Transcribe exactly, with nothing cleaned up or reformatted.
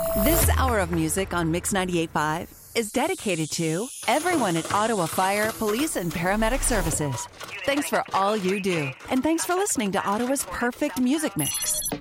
This hour of music on Mix ninety-eight point five is dedicated to everyone at Ottawa Fire, Police, and Paramedic Services. Thanks for all you do, and thanks for listening to Ottawa's perfect music mix.